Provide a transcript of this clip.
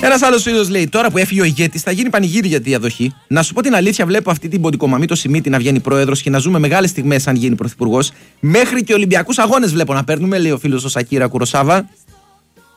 Ένας άλλος φίλος λέει: Τώρα που έφυγε ο ηγέτης, θα γίνει πανηγύρι για τη διαδοχή. Να σου πω την αλήθεια, βλέπω αυτή την ποντικομαμή το Σιμίτη να βγαίνει πρόεδρος και να ζούμε μεγάλες στιγμές αν γίνει πρωθυπουργός. Μέχρι και Ολυμπιακούς αγώνες βλέπω να παίρνουμε, λέει ο φίλος ο Σακύρα Κουροσάβα.